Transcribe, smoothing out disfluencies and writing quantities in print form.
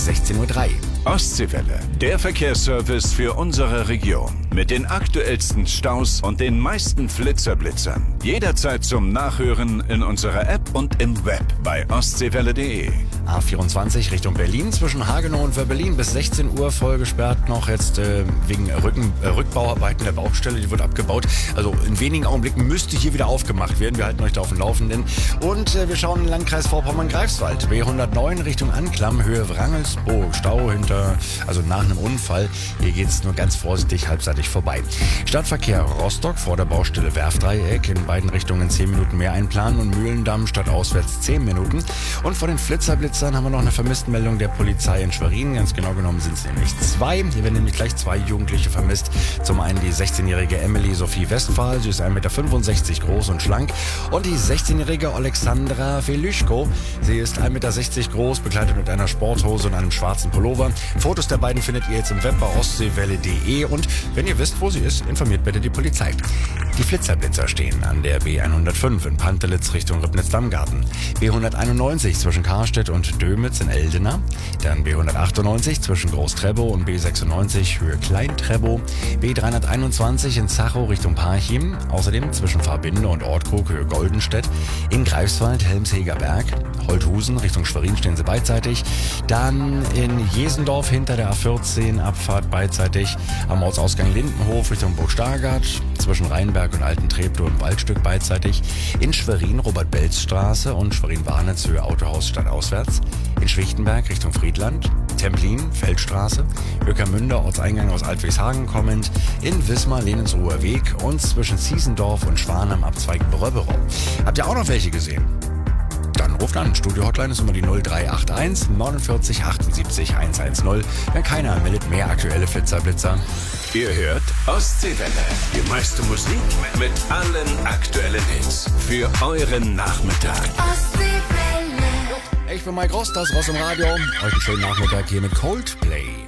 16:03 Uhr. Ostseewelle, der Verkehrsservice für unsere Region. Mit den aktuellsten Staus und den meisten Flitzer-Blitzern. Jederzeit zum Nachhören in unserer App und im Web bei ostseewelle.de. A24 Richtung Berlin zwischen Hagenow und Wöbbelin bis 16 Uhr voll gesperrt noch jetzt wegen Rückbauarbeiten der Baustelle, die wird abgebaut. Also in wenigen Augenblicken müsste hier wieder aufgemacht werden. Wir halten euch da auf dem Laufenden. Und wir schauen in den Landkreis Vorpommern-Greifswald. B109 Richtung Anklam, Höhe Wrangelsburg, Stau nach einem Unfall. Hier geht es nur ganz vorsichtig halbseitig vorbei. Stadtverkehr Rostock vor der Baustelle Werfdreieck in beiden Richtungen 10 Minuten mehr einplanen und Mühlendamm stadtauswärts 10 Minuten. Und vor den Flitzerblitzern haben wir noch eine Vermisstenmeldung der Polizei in Schwerin. Ganz genau genommen sind es nämlich 2. Hier werden nämlich gleich 2 Jugendliche vermisst. Zum einen die 16-jährige Emily Sophie Westphal. Sie ist 1,65 Meter groß und schlank. Und die 16-jährige Alexandra Feluschko. Sie ist 1,60 Meter groß, bekleidet mit einer Sporthose und einem schwarzen Pullover. Fotos der beiden findet ihr jetzt im Web bei ostseewelle.de. Und wenn ihr wisst, wo sie ist, informiert bitte die Polizei. Die Flitzerblitzer stehen an der B105 in Pantelitz Richtung Ribnitz-Dammgarten. B191 zwischen Karstedt und Dömitz in Eldena. Dann B198 zwischen Groß-Trebow und B96 Höhe Klein-Trebow. B321 in Zachow Richtung Parchim. Außerdem zwischen Fahrbinde und Ortkrug Höhe Goldenstedt. In Greifswald Helmsheger Berg. Holthusen Richtung Schwerin stehen sie beidseitig. Dann in Jesendorf hinter der A14 Abfahrt beidseitig. Am Ortsausgang Lindenhof Richtung Burg Stargard. Zwischen Rheinberg und Alten Treptow im Waldstück beidseitig. In Schwerin Robert-Belz-Straße und Schwerin-Warnitz Höhe Autohaus stadtauswärts. In Schwichtenberg Richtung Friedland. Templin, Feldstraße. Ueckermünde, Ortseingang aus Altwieshagen kommend. In Wismar, Lenensruher Weg und zwischen Ziesendorf und Schwanheim Abzweig Bröberow. Habt ihr auch noch welche gesehen? Dann ruft an. Studio-Hotline ist immer die 0381 49 78 110. Wenn keiner meldet, mehr aktuelle Flitzer-Blitzer. Ihr hört Ostseewelle. Die meiste Musik mit allen aktuellen Hits. Für euren Nachmittag. Ich bin Mike Ross, das Ross im Radio. Euch einen schönen Nachmittag hier mit Coldplay.